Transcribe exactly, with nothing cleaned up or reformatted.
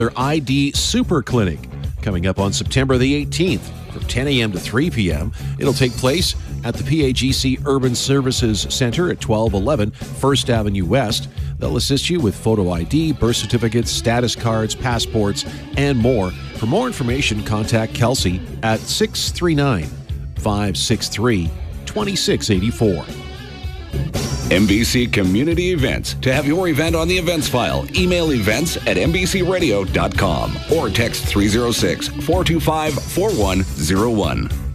their I D Super Clinic coming up on September the eighteenth from ten a.m. to three p.m. It'll take place at the P A G C Urban Services Center at twelve eleven First Avenue West. They'll assist you with photo I D, birth certificates, status cards, passports, and more. For more information, contact Kelsey at six three nine, five six three, two six eight four. M B C Community Events. To have your event on the events file, email events at m b c radio dot com or text three oh six, four two five, four one oh one.